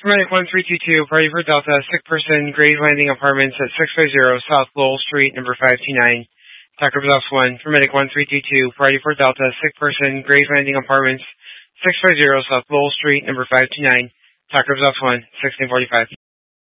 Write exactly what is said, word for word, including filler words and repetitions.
Paramedic one three two two, party for Delta, sick person, Grays Landing Apartments at six fifty South Lowell Street, number five two nine. Tucker Bluffs one, Paramedic one three two two, party for Delta, sick person, Grays Landing Apartments, six fifty South Lowell Street, number five two nine. Tucker Bluffs one, sixteen forty-five.